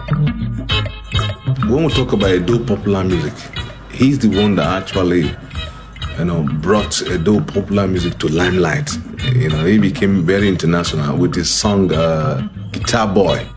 When we talk about Edo popular music, he's the one that actually, brought Edo popular music to limelight. He became very international with his song Guitar Boy.